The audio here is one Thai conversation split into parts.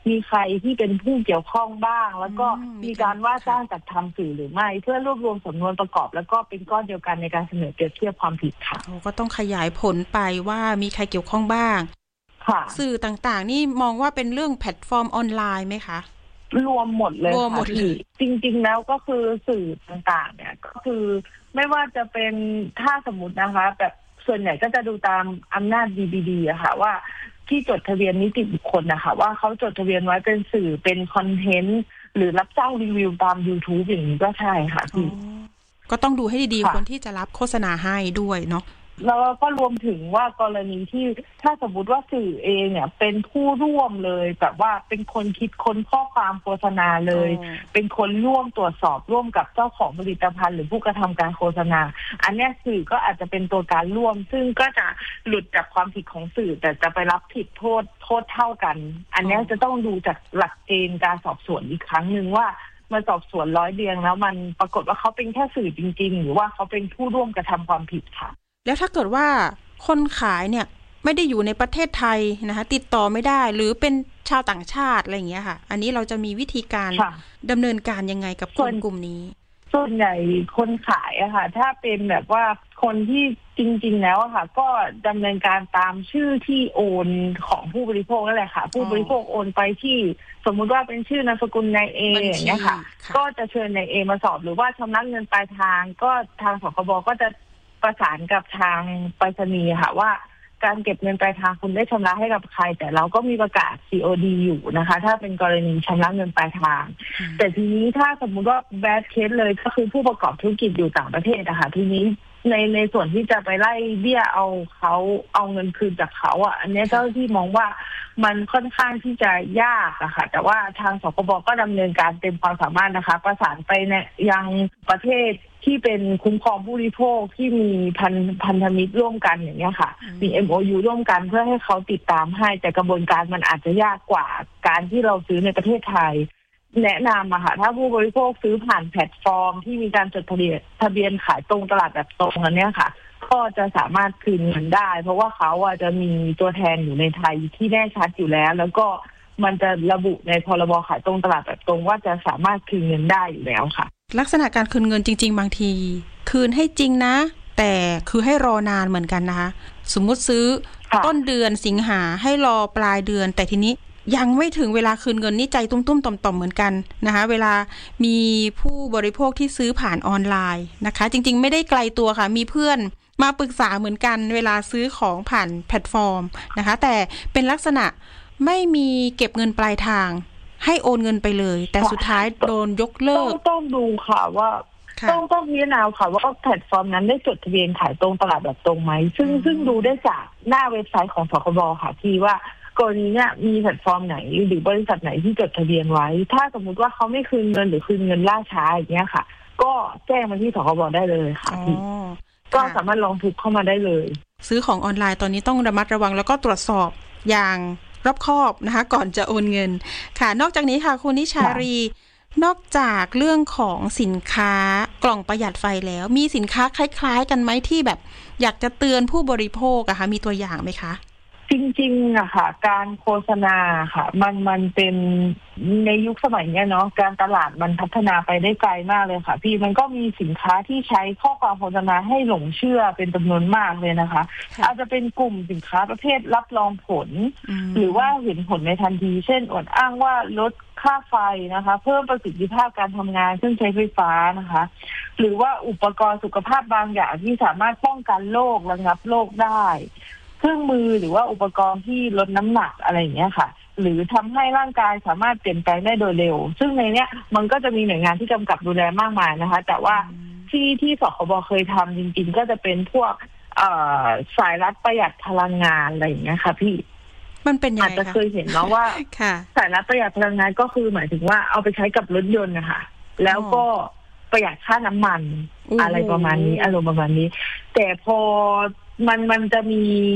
มีใครที่เป็นผู้เกี่ยวข้องบ้างแล้วก็มีการว่าจ้างจัดทำสื่อหรือไม่เพื่อรวบรวมสำนวนประกอบแล้วก็เป็นก้อนเดียวกันในการเสนอเปรียบเทียบความผิดค่ะก็ต้องขยายผลไปว่ามีใครเกี่ยวข้องบ้างสื่อต่างๆนี่มองว่าเป็นเรื่องแพลตฟอร์มออนไลน์ไหมคะรวมหมดเลยค่ะจริงๆแล้วก็คือสื่อต่างๆเนี่ยก็คือไม่ว่าจะเป็นถ้าสมมตินะคะแบบส่วนใหญ่ก็จะดูตามอำนาจ DBD อะค่ะว่าที่จดทะเบียนนิติบุคคลนะคะว่าเขาจดทะเบียนไว้เป็นสื่อเป็นคอนเทนต์หรือรับจ้างรีวิวตาม YouTube อย่างนี้ก็ใช่ค่ะพี่ก็ต้องดูให้ดีๆคนที่จะรับโฆษณาให้ด้วยเนาะแล้วก็รวมถึงว่ากรณีที่ถ้าสมมติว่าสื่อเองเนี่ยเป็นผู้ร่วมเลยแบบว่าเป็นคนคิดค้นข้อความโฆษณาเลยเป็นคนร่วมตรวจสอบร่วมกับเจ้าของผลิตภัณฑ์หรือผู้กระทำการโฆษณาอันนี้สื่อก็อาจจะเป็นตัวการร่วมซึ่งก็จะหลุดจากความผิดของสื่อแต่จะไปรับผิดโทษเท่ากันอันนี้จะต้องดูจากหลักเกณฑ์การสอบสวนอีกครั้งนึงว่ามาสอบสวนร้อยเรียงแล้วมันปรากฏว่าเขาเป็นแค่สื่อจริงๆหรือว่าเขาเป็นผู้ร่วมกระทำความผิดค่ะแล้วถ้าเกิดว่าคนขายเนี่ยไม่ได้อยู่ในประเทศไทยนะคะติดต่อไม่ได้หรือเป็นชาวต่างชาติอะไรอย่างเงี้ยค่ะอันนี้เราจะมีวิธีการดำเนินการยังไงกับคนกลุ่มนี้ส่วนใหญ่คนขายอะค่ะถ้าเป็นแบบว่าคนที่จริงๆแล้วอะค่ะก็ดำเนินการตามชื่อที่โอนของผู้บริโภคนั่นแหละค่ะผู้บริโภคโอนไปที่สมมุติว่าเป็นชื่อนามสกุลนายเออย่างเงี้ยค่ะก็จะเชิญนายเอมาสอบหรือว่าชำระเงินปลายทางก็ทางสคบก็จะประสานกับทางไปรษณีย์ค่ะว่าการเก็บเงินปลายทางคุณได้ชำระให้กับใครแต่เราก็มีประกาศ COD อยู่นะคะถ้าเป็นกรณีชำระเงินปลายทางแต่ทีนี้ถ้าสมมุติว่าแบดเคสเลยก็คือผู้ประกอบธุรกิจอยู่ต่างประเทศนะคะทีนี้ในส่วนที่จะไปไล่เบี้ยเอาเงินคืนจากเขาอ่ะอันนี้เจ้าที่มองว่ามันค่อนข้างที่จะยากอะค่ะแต่ว่าทางสคบก็ดำเนินการเต็มความสามารถนะคะประสานไปเนี่ยยังประเทศที่เป็นคุ้มครองผู้บริโภคที่มีพันธมิตรร่วมกันอย่างเงี้ยค่ะมี MOU ร่วมกันเพื่อให้เขาติดตามให้แต่กระบวนการมันอาจจะยากกว่าการที่เราซื้อในประเทศไทยแนะนำอะค่ะถ้าผู้บริโภคซื้อผ่านแพลตฟอร์มที่มีการจดทะเบียนขายตรงตลาดแบบตรงอันเนี้ยค่ะก็จะสามารถคืนเงินได้เพราะว่าเขาจะมีตัวแทนอยู่ในไทยที่แน่ชัดอยู่แล้วก็มันจะระบุในพรบขายตรงตลาดแบบตรงว่าจะสามารถคืนเงินได้อยู่แล้วค่ะลักษณะการคืนเงินจริงๆบางทีคืนให้จริงนะแต่คือให้รอนานเหมือนกันนะคะสมมุติซื้อต้นเดือนสิงหาให้รอปลายเดือนแต่ทีนี้ยังไม่ถึงเวลาคืนเงินนี่ใจตุ้มๆต่อมๆเหมือนกันนะคะเวลามีผู้บริโภคที่ซื้อผ่านออนไลน์นะคะจริงๆไม่ได้ไกลตัวค่ะมีเพื่อนมาปรึกษาเหมือนกันเวลาซื้อของผ่านแพลตฟอร์มนะคะแต่เป็นลักษณะไม่มีเก็บเงินปลายทางให้โอนเงินไปเลยแต่สุดท้ายโดนยกเลิกต้องดูค่ะว่าต้องพิจารณาค่ะว่าแพลตฟอร์มนั้นได้จดทะเบียนขายตรงตลาดแบบตรงไหมซึ่งดูได้จากหน้าเว็บไซต์ของสคบค่ะที่ว่ากรณีเนี่ยมีแพลตฟอร์มไหนหรือบริษัทไหนที่จดทะเบียนไว้ถ้าสมมุติว่าเขาไม่คืนเงินหรือคืนเงินล่าช้าอย่างเงี้ยค่ะก็แจ้งมาที่สคบได้เลยค่ะพี่ก็สามารถร้องทุกข์เข้ามาได้เลยซื้อของออนไลน์ตอนนี้ต้องระมัดระวังแล้วก็ตรวจสอบอย่างรอบคอบนะคะก่อนจะโอนเงินค่ะนอกจากนี้ค่ะคุณนิชารีนอกจากเรื่องของสินค้ากล่องประหยัดไฟแล้วมีสินค้าคล้ายๆกันไหมที่แบบอยากจะเตือนผู้บริโภคอะคะมีตัวอย่างไหมคะจริงๆอะค่ะการโฆษณาค่ะมันเป็นในยุคสมัยเนี้ยเนาะการตลาดมันพัฒนาไปได้ไกลมากเลยค่ะพี่มันก็มีสินค้าที่ใช้ข้อความโฆษณาให้หลงเชื่อเป็นจำนวนมากเลยนะคะอาจจะเป็นกลุ่มสินค้าประเภทรับรองผลหรือว่าเห็นผลในทันทีเช่นอวดอ้างว่าลดค่าไฟนะคะเพิ่มประสิทธิภาพการทำงานเครื่องใช้ไฟฟ้านะคะหรือว่าอุปกรณ์สุขภาพบางอย่างที่สามารถป้องกันโรคระงับโรคได้เครื่องมือหรือว่าอุปกรณ์ที่ลดน้ำหนักอะไรอย่างเงี้ยค่ะหรือทำให้ร่างกายสามารถเปลี่ยนแปลงได้โดยเร็วซึ่งในเนี้ยมันก็จะมีหน่วยงานที่กำกับดูแลมากมายนะคะแต่ว่าที่สคบเคยทำจริงๆก็จะเป็นพวกสายรัดประหยัดพลังงานอะไรอย่างเงี้ยค่ะพี่มันเป็นยังไงคะอาจจะเคยเห็นเนาะว่าสายรัดประหยัดพลังงานก็คือหมายถึงว่าเอาไปใช้กับรถยนต์นะคะแล้วก็ประหยัดค่าน้ำมันอะไรประมาณนี้อารมณ์ประมาณนี้แต่พอมันจะมีฮิต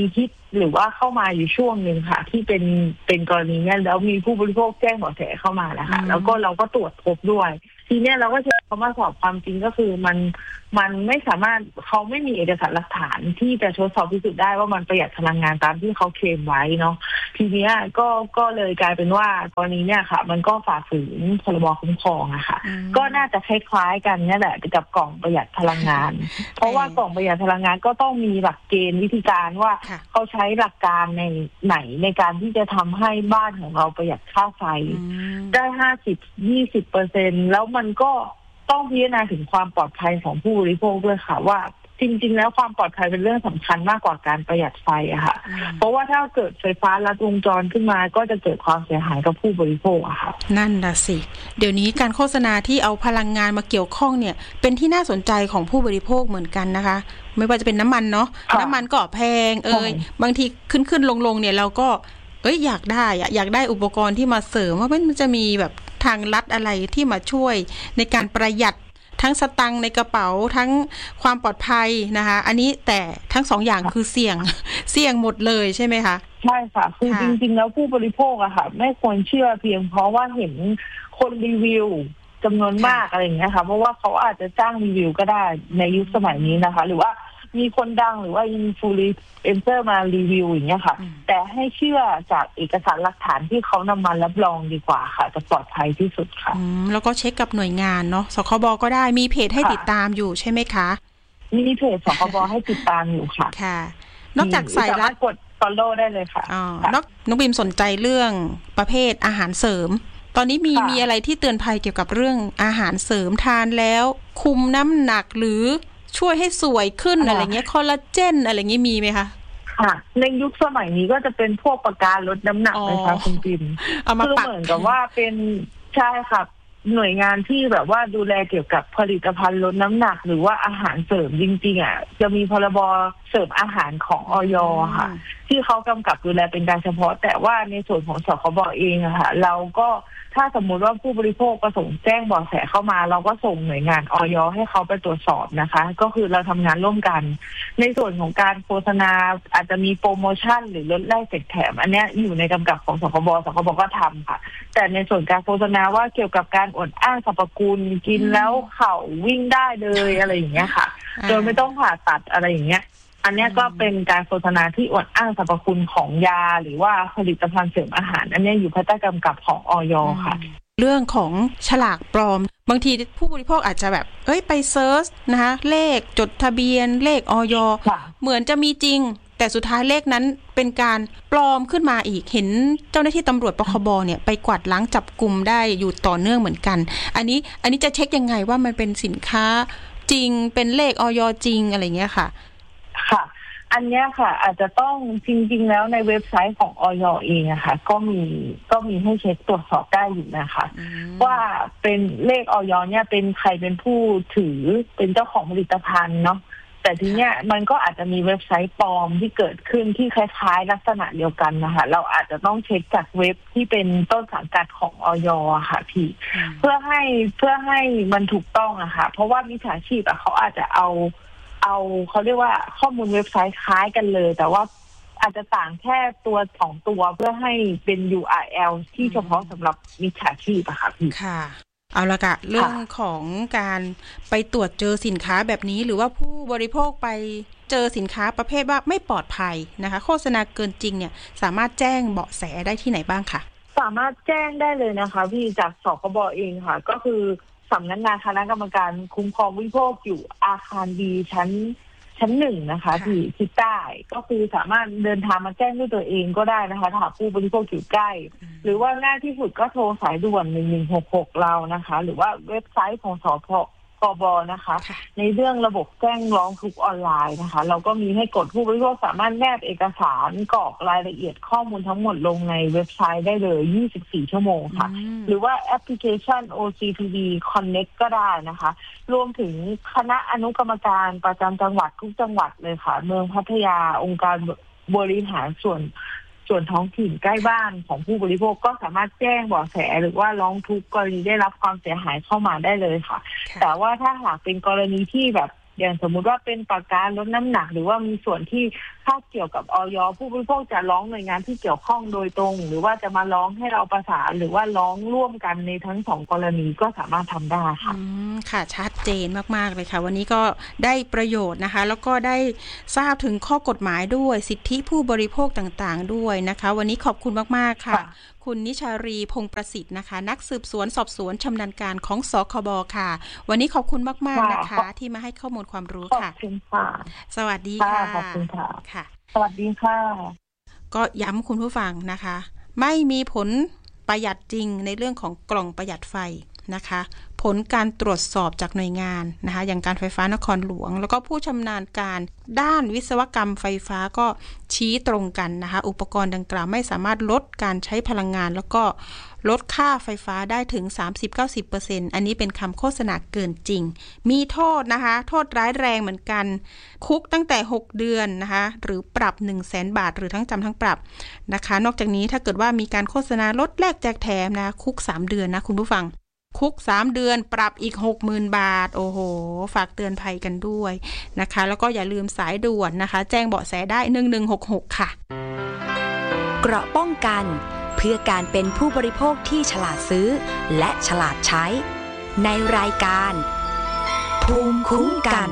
หรือว่าเข้ามาอยู่ช่วงหนึ่งค่ะที่เป็นกรณีนี้แล้วมีผู้บริโภคแจ้งเบาะแสเข้ามานะคะแล้วก็เราก็ตรวจพบด้วยทีนี้เราก็เชิญเขามาสอบความจริงก็คือมันไม่สามารถเขาไม่มีเอกสารหลักฐานที่จะทดสอบพิสูจน์ได้ว่ามันประหยัดพลังงานตามที่เขาเคลมไว้เนาะทีนี้ก็เลยกลายเป็นว่ากรณีเนี่ยค่ะมันก็ฝ่าฝืนพรบคุ้มครองอะค่ะก็น่าจะคล้ายๆกันนี่แหละกับกล่องประหยัดพลังงานเพราะว่ากล่องประหยัดพลังงานก็ต้องมีหลักเกณฑ์วิธีการว่าเขาใช้หลักการในไหนในการที่จะทำให้บ้านของเราประหยัดค่าไฟได้50-20%แล้วมันก็ต้องพิจารณาถึงความปลอดภัยของผู้บริโภคด้วยค่ะว่าจริงๆแล้วความปลอดภัยเป็นเรื่องสำคัญมากกว่าการประหยัดไฟอะค่ะเพราะว่าถ้าเกิดไฟฟ้าลัดวงจรขึ้นมาก็จะเกิดความเสียหายกับผู้บริโภคอะค่ะนั่นน่ะสิเดี๋ยวนี้การโฆษณาที่เอาพลังงานมาเกี่ยวข้องเนี่ยเป็นที่น่าสนใจของผู้บริโภคเหมือนกันนะคะไม่ว่าจะเป็นน้ำมันเนาะน้ำมันก็แพงบางทีขึ้นลงเนี่ยเราก็อยากได้อุปกรณ์ที่มาเสริมว่ามันจะมีแบบทางลัดอะไรที่มาช่วยในการประหยัดทั้งสตังค์ในกระเป๋าทั้งความปลอดภัยนะคะอันนี้แต่ทั้งสองอย่างคือเสี่ยงหมดเลยใช่ไหมคะใช่ค่ะคือจริงๆแล้วผู้บริโภคอะค่ะไม่ควรเชื่อเพียงเพราะว่าเห็นคนรีวิวจำนวนมากอะไรอย่างเงี้ยค่ะเพราะว่าเขาอาจจะจ้างรีวิวก็ได้ในยุคสมัยนี้นะคะหรือว่ามีคนดังหรือว่าอินฟลูเอนเซอร์มารีวิวอย่างเงี้ยค่ะแต่ให้เชื่อจากเอกสารหลักฐานที่เขานำมารับรองดีกว่าค่ะจะปลอดภัยที่สุดค่ะแล้วก็เช็คกับหน่วยงานเนาะสคบก็ได้มีเพจให้ติดตามอยู่ใช่ไหมคะมีเพจสคบให้ติดตามอยู่ค่ะค่ะนอกจากสายรัดกด follow ได้เลยค่ะน้องบิมสนใจเรื่องประเภทอาหารเสริมตอนนี้มีอะไรที่เตือนภัยเกี่ยวกับเรื่องอาหารเสริมทานแล้วคุมน้ำหนักหรือช่วยให้สวยขึ้นอะไรเงี้ยคอลลาเจนอะไรเงี้ยมีไหมคะค่ะในยุคสมัยนี้ก็จะเป็นพวกประกันลดน้ำหนักนะคะคุณปิ่มคือเหมือนกับว่าเป็นใช่ค่ะหน่วยงานที่แบบว่าดูแลเกี่ยวกับผลิตภัณฑ์ลดน้ำหนักหรือว่าอาหารเสริมจริงๆอ่ะจะมีพรบเสริมอาหารของอย.ค่ะที่เขากำกับดูแลเป็นการเฉพาะแต่ว่าในส่วนของสคบเองอะค่ะเราก็ถ้าสมมุติว่าผู้บริโภคประสงค์แจ้งเบาะแสเข้ามาเราก็ส่งหน่วยงานอย.ให้เขาไปตรวจสอบนะคะก็คือเราทำงานร่วมกันในส่วนของการโฆษณาอาจจะมีโปรโมชั่นหรือลดแลกแจกแถมอันนี้อยู่ในกำกับของสคบก็ทำค่ะแต่ในส่วนการโฆษณาว่าเกี่ยวกับการอวดอ้างสรรพคุณกินแล้วเข่าวิ่งได้เลยอะไรอย่างเงี้ยค่ะโดยไม่ต้องผ่าตัดอะไรอย่างเงี้ยอันนี้ก็เป็นการโฆษณาที่อวดอ้างสรรพคุณของยาหรือว่าผลิตภัณฑ์เสริมอาหารอันนี้อยู่ภายใต้กำกับของอย.ค่ะเรื่องของฉลากปลอมบางทีผู้บริโภคอาจจะแบบไปเซิร์ชนะคะเลขจดทะเบียนเลขอย.เหมือนจะมีจริงแต่สุดท้ายเลขนั้นเป็นการปลอมขึ้นมาอีกเห็นเจ้าหน้าที่ตำรวจปคบเนี่ยไปกวาดล้างจับกุมได้อยู่ต่อเนื่องเหมือนกันอันนี้จะเช็คยังไงว่ามันเป็นสินค้าจริงเป็นเลขอย.จริงอะไรเงี้ยค่ะค่ะอันนี้ค่ะอาจจะต้องจริงๆแล้วในเว็บไซต์ของอย.เองอะค่ะก็มีให้เช็คตรวจสอบได้อยู่นะคะว่าเป็นเลขอย.เนี่ยเป็นใครเป็นผู้ถือเป็นเจ้าของผลิตภัณฑ์เนาะแต่ทีเนี้ยมันก็อาจจะมีเว็บไซต์ปลอมที่เกิดขึ้นที่คล้ายๆลักษณะเดียวกันนะคะเราอาจจะต้องเช็คจากเว็บที่เป็นต้นสังกัดของอย.ค่ะพี่เพื่อให้มันถูกต้องอะค่ะเพราะว่ามิจฉาชีพอะเขาอาจจะเอาเขาเรียกว่าข้อมูลเว็บไซต์คล้ายกันเลยแต่ว่าอาจจะต่างแค่ตัว2ตัวเพื่อให้เป็น URL ที่เฉพาะสำหรับมิจฉาชีพอะค่ะพี่ค่ะเอาละกะเรื่องของการไปตรวจเจอสินค้าแบบนี้หรือว่าผู้บริโภคไปเจอสินค้าประเภทว่าไม่ปลอดภัยนะคะโฆษณาเกินจริงเนี่ยสามารถแจ้งเบาะแสได้ที่ไหนบ้างคะสามารถแจ้งได้เลยนะคะพี่จากสคบเองค่ะก็คือสำนักงานคณะกรรมการคุ้มครองผู้บริโภคอยู่อาคารดีชั้น1นะคะที่ทิศใต้ก็คือสามารถเดินทางมาแจ้งด้วยตัวเองก็ได้นะคะถ้าผู้บริโภคอยู่ใกล้หรือว่าง่ายที่สุดก็โทรสายด่วน1166เรานะคะหรือว่าเว็บไซต์ของสคบนะคะในเรื่องระบบแจ้งร้องทุกข์ออนไลน์นะคะเราก็มีให้กดผู้บริโภคสามารถแนบเอกสารกรอกรายละเอียดข้อมูลทั้งหมดลงในเว็บไซต์ได้เลย24ชั่วโมงค่ะหรือว่าแอปพลิเคชัน OCPD Connect ก็ได้นะคะรวมถึงคณะอนุกรรมการประจำจังหวัดทุกจังหวัดเลยค่ะเมืองพัทยาองค์การบริหารส่วนท้องถิ่นใกล้บ้านของผู้บริโภคก็สามารถแจ้งเบาะแสหรือว่าร้องทุกข์กรณีได้รับความเสียหายเข้ามาได้เลยค่ะแต่ว่าถ้าหากเป็นกรณีที่แบบอย่างสมมุติว่าเป็นปากกาลดน้ำหนักหรือว่ามีส่วนที่ถ้าเกี่ยวกับอย.ผู้บริโภคจะร้องหน่วยงานที่เกี่ยวข้องโดยตรงหรือว่าจะมาร้องให้เราประสานหรือว่าร้องร่วมกันในทั้งสองกรณีก็สามารถทำได้ค่ะค่ะชัดเจนมากๆเลยค่ะวันนี้ก็ได้ประโยชน์นะคะแล้วก็ได้ทราบถึงข้อกฎหมายด้วยสิทธิผู้บริโภคต่างๆด้วยนะคะวันนี้ขอบคุณมากๆค่ะคุณนิชารีพงษ์ประสิทธิ์นะคะนักสืบสวนสอบสวนชำนาญการของสคบค่ะวันนี้ขอบคุณมากๆนะคะที่มาให้ข้อมูลความรู้ค่ะขอบคุณค่ะสวัสดีค่ะขอบคุณค่ะค่ะสวัสดีค่ะก็ย้ำคุณผู้ฟังนะคะไม่มีผลประหยัดจริงในเรื่องของกล่องประหยัดไฟนะคะผลการตรวจสอบจากหน่วยงานนะคะอย่างการไฟฟ้านครหลวงแล้วก็ผู้ชำนาญการด้านวิศวกรรมไฟฟ้าก็ชี้ตรงกันนะคะอุปกรณ์ดังกล่าวไม่สามารถลดการใช้พลังงานแล้วก็ลดค่าไฟฟ้าได้ถึง 30-90% อันนี้เป็นคำโฆษณาเกินจริงมีโทษนะคะโทษร้ายแรงเหมือนกันคุกตั้งแต่6เดือนนะคะหรือปรับ 100,000 บาทหรือทั้งจำทั้งปรับนะคะนอกจากนี้ถ้าเกิดว่ามีการโฆษณาลดแลกแจกแถมนะคุก3เดือนนะคุณผู้ฟังคุก3เดือนปรับอีก 60,000 บาทโอ้โหฝากเตือนภัยกันด้วยนะคะแล้วก็อย่าลืมสายด่วนนะคะแจ้งเบาะแสได้1166ค่ะเกราะป้องกันเพื่อการเป็นผู้บริโภคที่ฉลาดซื้อและฉลาดใช้ในรายการภูมิคุ้มกัน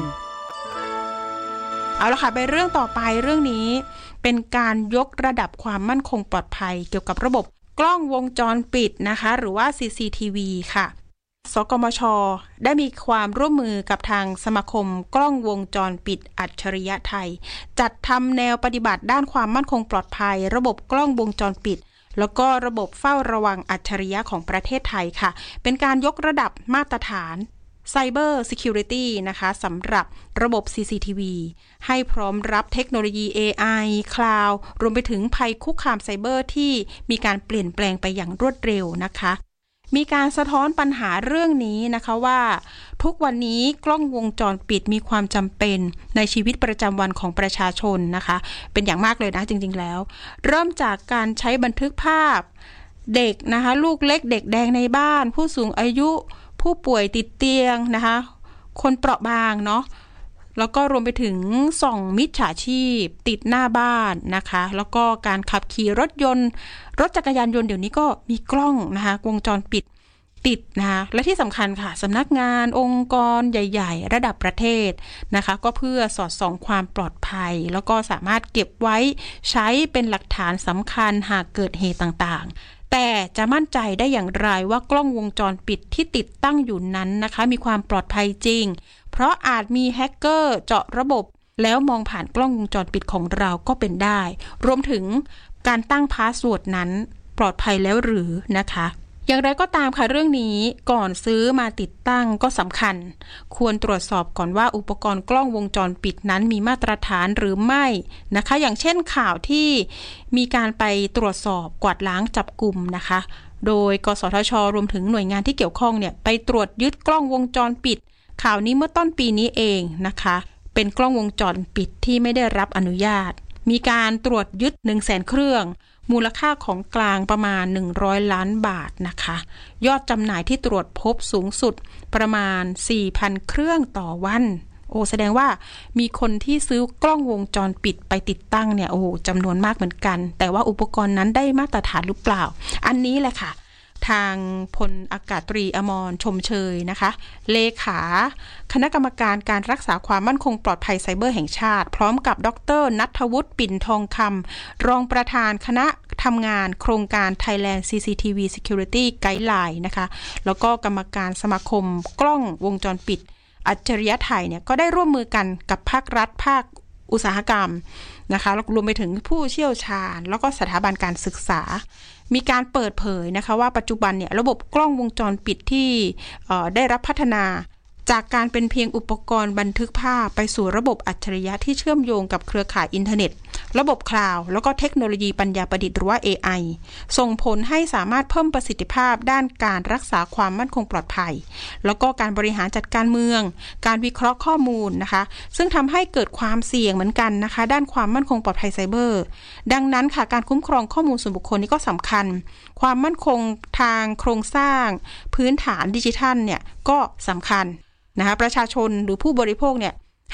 เอาละค่ะไปเรื่องต่อไปเรื่องนี้เป็นการยกระดับความมั่นคงปลอดภัยเกี่ยวกับระบบกล้องวงจรปิดนะคะหรือว่า CCTV ค่ะสกมช.ได้มีความร่วมมือกับทางสมาคมกล้องวงจรปิดอัจฉริยะไทยจัดทำแนวปฏิบัติด้านความมั่นคงปลอดภัยระบบกล้องวงจรปิดแล้วก็ระบบเฝ้าระวังอัจฉริยะของประเทศไทยค่ะเป็นการยกระดับมาตรฐาน Cyber Security นะคะสำหรับระบบ CCTV ให้พร้อมรับเทคโนโลยี AI Cloud รวมไปถึงภัยคุกคามไซเบอร์ที่มีการเปลี่ยนแปลงไปอย่างรวดเร็วนะคะมีการสะท้อนปัญหาเรื่องนี้นะคะว่าทุกวันนี้กล้องวงจรปิดมีความจำเป็นในชีวิตประจำวันของประชาชนนะคะเป็นอย่างมากเลยนะจริงๆแล้วเริ่มจากการใช้บันทึกภาพเด็กนะคะลูกเล็กเด็กแดงในบ้านผู้สูงอายุผู้ป่วยติดเตียงนะคะคนเปราะบางเนาะแล้วก็รวมไปถึงส่องมิจฉาชีพติดหน้าบ้านนะคะแล้วก็การขับขี่รถยนต์รถจักรยานยนต์เดี๋ยวนี้ก็มีกล้องนะคะวงจรปิดติดนะคะและที่สำคัญค่ะสำนักงานองค์กรใหญ่ๆระดับประเทศนะคะก็เพื่อสอดส่องความปลอดภัยแล้วก็สามารถเก็บไว้ใช้เป็นหลักฐานสำคัญหากเกิดเหตุต่างๆแต่จะมั่นใจได้อย่างไรว่ากล้องวงจรปิดที่ติดตั้งอยู่นั้นนะคะมีความปลอดภัยจริงเพราะอาจมีแฮกเกอร์เจาะระบบแล้วมองผ่านกล้องวงจรปิดของเราก็เป็นได้รวมถึงการตั้งพาสเวิร์ดนั้นปลอดภัยแล้วหรือนะคะอย่างไรก็ตามค่ะเรื่องนี้ก่อนซื้อมาติดตั้งก็สำคัญควรตรวจสอบก่อนว่าอุปกรณ์กล้องวงจรปิดนั้นมีมาตรฐานหรือไม่นะคะอย่างเช่นข่าวที่มีการไปตรวจสอบกวาดล้างจับกุมนะคะโดยกสทช.รวมถึงหน่วยงานที่เกี่ยวข้องเนี่ยไปตรวจยึดกล้องวงจรปิดข่าวนี้เมื่อต้นปีนี้เองนะคะเป็นกล้องวงจรปิดที่ไม่ได้รับอนุญาตมีการตรวจยึด 100,000 เครื่องมูลค่าของกลางประมาณ100 ล้านบาทนะคะยอดจำหน่ายที่ตรวจพบสูงสุดประมาณ 4,000 เครื่องต่อวันแสดงว่ามีคนที่ซื้อกล้องวงจรปิดไปติดตั้งเนี่ยจำนวนมากเหมือนกันแต่ว่าอุปกรณ์นั้นได้มาตรฐานหรือเปล่าอันนี้แหละค่ะทางพลอากาศตรีอมรชมเชยนะคะเลขาคณะกรรมการการรักษาความมั่นคงปลอดภัยไซเบอร์แห่งชาติพร้อมกับดร.ณัฐวุฒิปิ่นทองคำรองประธานคณะทำงานโครงการ Thailand CCTV Security Guideline นะคะแล้วก็กรรมการสมาคมกล้องวงจรปิดอัจฉริยะไทยเนี่ยก็ได้ร่วมมือกันกับภาครัฐภาคอุตสาหกรรมนะคะรวมไปถึงผู้เชี่ยวชาญแล้วก็สถาบันการศึกษามีการเปิดเผยนะคะว่าปัจจุบันเนี่ยระบบกล้องวงจรปิดที่ได้รับพัฒนาจากการเป็นเพียงอุปกรณ์บันทึกภาพไปสู่ระบบอัจฉริยะที่เชื่อมโยงกับเครือข่ายอินเทอร์เน็ตระบบคลาวด์แล้วก็เทคโนโลยีปัญญาประดิษฐ์หรือว่า AI ส่งผลให้สามารถเพิ่มประสิทธิภาพด้านการรักษาความมั่นคงปลอดภัยแล้วก็การบริหารจัดการเมืองการวิเคราะห์ข้อมูลนะคะซึ่งทำให้เกิดความเสี่ยงเหมือนกันนะคะด้านความมั่นคงปลอดภัยไซเบอร์ดังนั้นค่ะการคุ้มครองข้อมูลส่วนบุคคลนี่ก็สำคัญความมั่นคงทางโครงสร้างพื้นฐานดิจิทัลเนี่ยก็สำคัญนะคะประชาชนหรือผู้บริโภคเนี่ย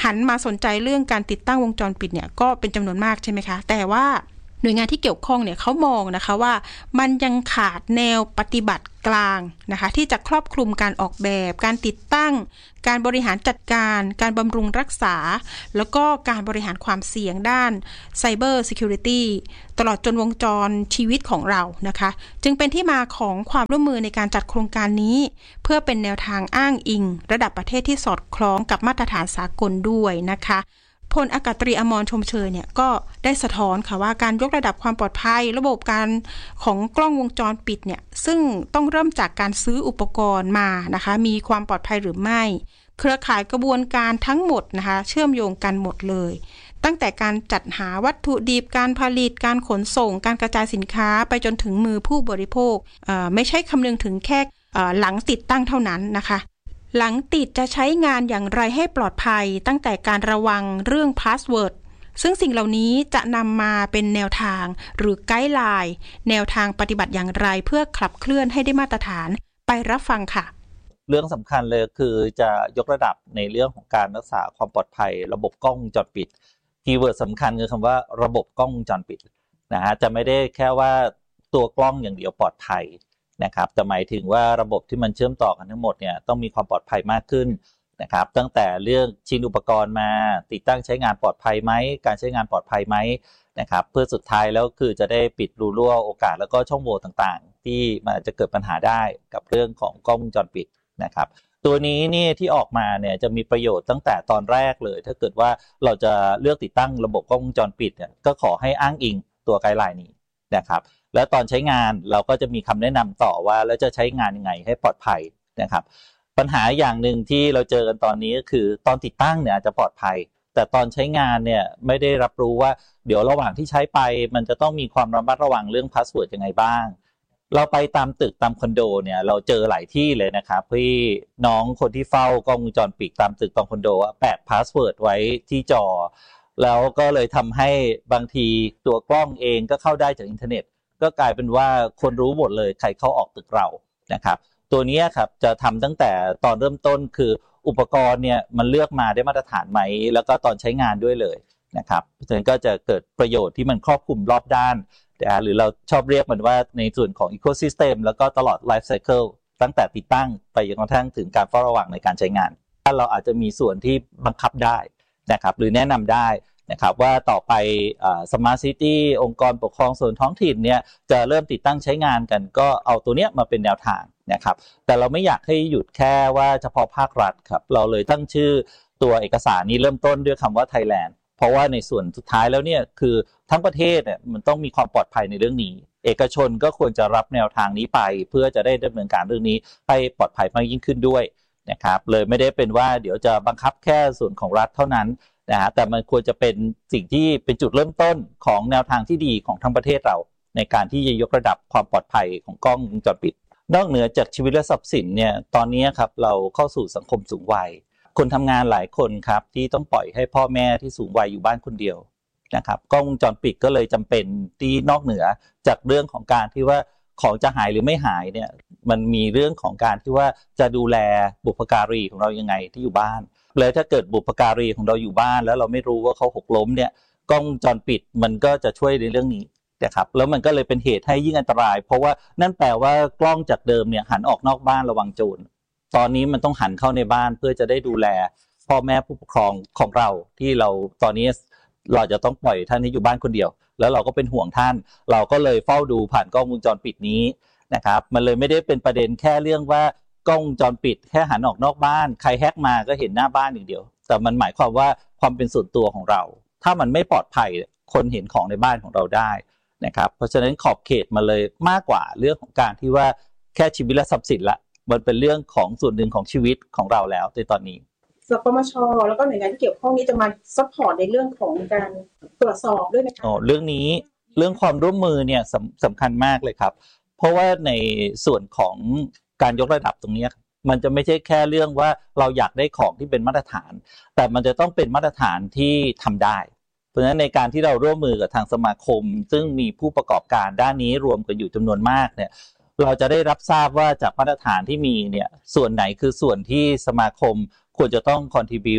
หันมาสนใจเรื่องการติดตั้งวงจรปิดเนี่ยก็เป็นจำนวนมากใช่ไหมคะแต่ว่าหน่วยงานที่เกี่ยวข้องเนี่ยเขามองนะคะว่ามันยังขาดแนวปฏิบัติกลางนะคะที่จะครอบคลุมการออกแบบการติดตั้งการบริหารจัดการการบำรุงรักษาแล้วก็การบริหารความเสี่ยงด้าน Cyber Security ตลอดจนวงจรชีวิตของเรานะคะจึงเป็นที่มาของความร่วมมือในการจัดโครงการนี้เพื่อเป็นแนวทางอ้างอิงระดับประเทศที่สอดคล้องกับมาตรฐานสากลด้วยนะคะพลอากาศตรีอมรชมเชยเนี่ยก็ได้สะท้อนค่ะว่าการยกระดับความปลอดภัยระบบการของกล้องวงจรปิดเนี่ยซึ่งต้องเริ่มจากการซื้ออุปกรณ์มานะคะมีความปลอดภัยหรือไม่เครือข่ายกระบวนการทั้งหมดนะคะเชื่อมโยงกันหมดเลยตั้งแต่การจัดหาวัตถุดิบการผลิตการขนส่งการกระจายสินค้าไปจนถึงมือผู้บริโภคไม่ใช่คำนึงถึงแค่หลังติดตั้งเท่านั้นนะคะหลังติดจะใช้งานอย่างไรให้ปลอดภัยตั้งแต่การระวังเรื่องพาสเวิร์ดซึ่งสิ่งเหล่านี้จะนำมาเป็นแนวทางหรือไกด์ไลน์แนวทางปฏิบัติอย่างไรเพื่อขับเคลื่อนให้ได้มาตรฐานไปรับฟังค่ะเรื่องสำคัญเลยคือจะยกระดับในเรื่องของการรักษาความปลอดภัยระบบกล้องวงจรปิดคีย์เวิร์ดสำคัญคือคำว่าระบบกล้องวงจรปิดนะฮะจะไม่ได้แค่ว่าตัวกล้องอย่างเดียวปลอดภัยนะครับแต่หมายถึงว่าระบบที่มันเชื่อมต่อกันทั้งหมดเนี่ยต้องมีความปลอดภัยมากขึ้นนะครับตั้งแต่เรื่องชิ้นอุปกรณ์มาติดตั้งใช้งานปลอดภัยไหมการใช้งานปลอดภัยไหมนะครับเพื่อสุดท้ายแล้วคือจะได้ปิดรูรั่วโอกาสแล้วก็ช่องโหว่ต่างๆที่มันจะเกิดปัญหาได้กับเรื่องของกล้องวงจรปิดนะครับตัวนี้นี่ที่ออกมาเนี่ยจะมีประโยชน์ตั้งแต่ตอนแรกเลยถ้าเกิดว่าเราจะเลือกติดตั้งระบบกล้องวงจรปิดเนี่ยก็ขอให้อ้างอิงตัวไกด์ไลน์นี้นะครับแล้วตอนใช้งานเราก็จะมีคำแนะนำต่อว่าแล้วจะใช้งานยังไงให้ปลอดภัยนะครับปัญหาอย่างหนึ่งที่เราเจอกันตอนนี้ก็คือตอนติดตั้งเนี่ยอาจจะปลอดภัยแต่ตอนใช้งานเนี่ยไม่ได้รับรู้ว่าเดี๋ยวระหว่างที่ใช้ไปมันจะต้องมีความระมัดระวังเรื่องพาสเวิร์ดยังไงบ้างเราไปตามตึกตามคอนโดเนี่ยเราเจอหลายที่เลยนะครับที่น้องคนที่เฝ้ากล้องวงจรปิดตามตึกตามคอนโดแปะพาสเวิร์ดไว้ที่จอแล้วก็เลยทำให้บางทีตัวกล้องเองก็เข้าได้จากอินเทอร์เน็ตก็กลายเป็นว่าคนรู้หมดเลยใครเข้าออกตึกเรานะครับตัวนี้ครับจะทำตั้งแต่ตอนเริ่มต้นคืออุปกรณ์เนี่ยมันเลือกมาได้มาตรฐานไหมแล้วก็ตอนใช้งานด้วยเลยนะครับเพราะฉะนั้นก็จะเกิดประโยชน์ที่มันครอบคลุมรอบด้านหรือเราชอบเรียกมันว่าในส่วนของ ecosystem แล้วก็ตลอด life cycle ตั้งแต่ติดตั้งไปจนกระทั่งถึงการเฝ้าระวังในการใช้งานเราอาจจะมีส่วนที่บังคับได้นะครับหรือแนะนำได้นะครับว่าต่อไปSmart City องค์กรปกครองส่วนท้องถิ่นเนี่ยจะเริ่มติดตั้งใช้งานกันก็เอาตัวเนี้ยมาเป็นแนวทางนะครับแต่เราไม่อยากให้หยุดแค่ว่าเฉพาะภาครัฐครับเราเลยตั้งชื่อตัวเอกสารนี้เริ่มต้นด้วยคำว่า Thailand เพราะว่าในส่วนสุดท้ายแล้วเนี่ยคือทั้งประเทศเนี่ยมันต้องมีความปลอดภัยในเรื่องนี้เอกชนก็ควรจะรับแนวทางนี้ไปเพื่อจะได้ดำเนินการเรื่องนี้ให้ปลอดภัยมากยิ่งขึ้นด้วยนะครับเลยไม่ได้เป็นว่าเดี๋ยวจะบังคับแค่ส่วนของรัฐเท่านั้นนะฮะแต่มันควรจะเป็นสิ่งที่เป็นจุดเริ่มต้นของแนวทางที่ดีของทั้งประเทศเราในการที่จะยกระดับความปลอดภัยของกล้องวงจรปิดนอกเหนือจากชีวิตและทรัพย์สินเนี่ยตอนนี้ครับเราเข้าสู่สังคมสูงวัยคนทำงานหลายคนครับที่ต้องปล่อยให้พ่อแม่ที่สูงวัยอยู่บ้านคนเดียวนะครับกล้องวงจรปิดก็เลยจำเป็นที่นอกเหนือจากเรื่องของการที่ว่าของจะหายหรือไม่หายเนี่ยมันมีเรื่องของการที่ว่าจะดูแลบุพการีของเรายังไงที่อยู่บ้านเลยถ้าเกิดบุพการีของเราอยู่บ้านแล้วเราไม่รู้ว่าเขาหกล้มเนี่ยกล้องวงจรปิดมันก็จะช่วยในเรื่องนี้นะครับแล้วมันก็เลยเป็นเหตุให้ยิ่งอันตรายเพราะว่านั่นแปลว่ากล้องจากเดิมเนี่ยหันออกนอกบ้านระวังโจรตอนนี้มันต้องหันเข้าในบ้านเพื่อจะได้ดูแลพ่อแม่ผู้ปกครองของเราที่เราตอนนี้เราจะต้องปล่อยท่านให้อยู่บ้านคนเดียวแล้วเราก็เป็นห่วงท่านเราก็เลยเฝ้าดูผ่านกล้องวงจรปิดนี้นะครับมันเลยไม่ได้เป็นประเด็นแค่เรื่องว่ากล้องวงจรปิดแค่หันออกนอกบ้านใครแฮกมาก็เห็นหน้าบ้านอย่างเดียวแต่มันหมายความว่าความเป็นส่วนตัวของเราถ้ามันไม่ปลอดภัยคนเห็นของในบ้านของเราได้นะครับเพราะฉะนั้นขอบเขตมาเลยมากกว่าเรื่องของการที่ว่าแค่ชีวิตและทรัพย์สินละมันเป็นเรื่องของส่วนหนึ่งของชีวิตของเราแล้วในตอนนี้สปมช.แล้วก็หน่วยงานที่เกี่ยวข้องนี้จะมาซัพพอร์ตในเรื่องของการตรวจสอบด้วยไหมคะเรื่องนี้เรื่องความร่วมมือเนี่ยสำคัญมากเลยครับเพราะว่าในส่วนของการยกระดับตรงนี้มันจะไม่ใช่แค่เรื่องว่าเราอยากได้ของที่เป็นมาตรฐานแต่มันจะต้องเป็นมาตรฐานที่ทำได้เพราะฉะนั้นในการที่เราร่วมมือกับทางสมาคมซึ่งมีผู้ประกอบการด้านนี้รวมกันอยู่จำนวนมากเนี่ยเราจะได้รับทราบว่าจากมาตรฐานที่มีเนี่ยส่วนไหนคือส่วนที่สมาคมควรจะต้อง contribute